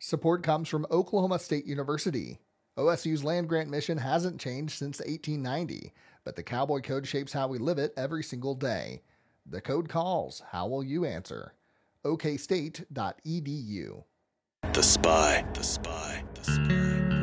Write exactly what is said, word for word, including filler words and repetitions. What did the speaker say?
Support comes from Oklahoma State University. O S U's land grant mission hasn't changed since eighteen ninety, but the Cowboy Code shapes how we live it every single day. The code calls. How will you answer? o k state dot e d u. The Spy. The Spy. The Spy.